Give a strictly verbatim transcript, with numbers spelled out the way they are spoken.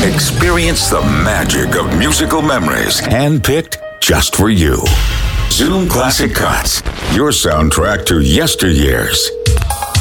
Experience the magic of musical memories, handpicked just for you. Zoom Classic Cuts, your soundtrack to yesteryears.